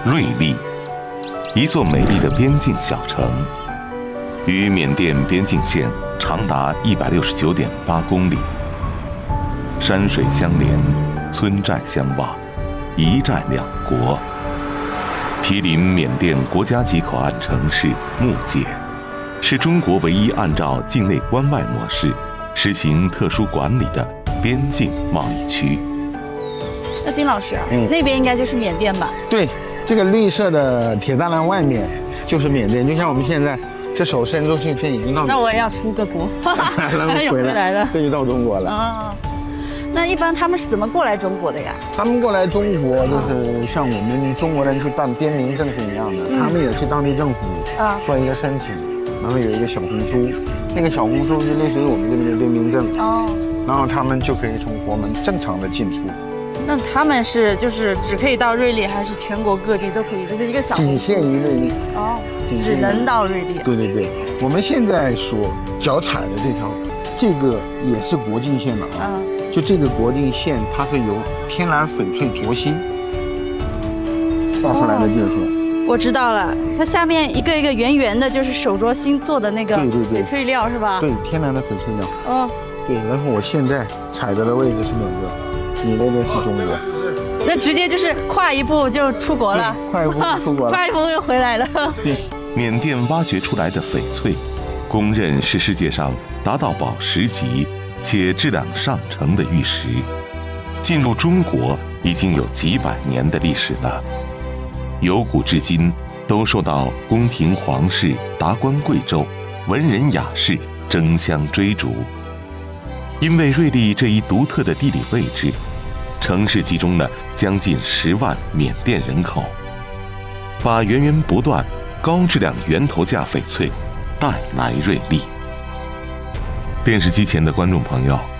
瑞丽，一座美丽的边境小城，与缅甸边境线长达169.8公里，山水相连，村寨相望，一寨两国。毗邻缅甸国家级口岸城市木界，是中国唯一按照境内关外模式实行特殊管理的边境贸易区。 那丁老师，那边应该就是缅甸吧？ 对，这个绿色的铁栅栏外面就是缅甸，就像我们现在这手伸出去，这已经到。 那我也要出个国， 回来了，这就到中国了。 啊，那一般他们是怎么过来中国的呀？ 他们过来中国就是像我们中国人去办边民证是一样的，他们也去当地政府做一个申请，然后有一个小红书，那个小红书就类似于我们这边的边民证哦，然后他们就可以从国门正常的进出。 那他们就是只可以到瑞丽，还是全国各地都可以？就是一个小仅限于瑞丽哦，只能到瑞丽。 对对对，我们现在所脚踩的这个也是国境线了啊。就这个国境线，它是由天然翡翠镯芯画出来的界限。 我知道了，它下面一个一个圆圆的，就是手镯芯做的那个翡翠料是吧？ 对，天然的翡翠料。哦，对。然后我现在踩着的位置是缅甸，你那边是中国。 那直接就是跨一步就出国了， 跨一步出国了， 跨一步又回来了。 对， 缅甸挖掘出来的翡翠，公认是世界上达到宝石级且质量上乘的玉石，进入中国已经有几百年的历史了，由古至今都受到宫廷皇室、达官贵胄、文人雅士争相追逐。因为瑞丽这一独特的地理位置，城市集中了将近10万缅甸人口，把源源不断、高质量源头价翡翠带来瑞丽。电视机前的观众朋友，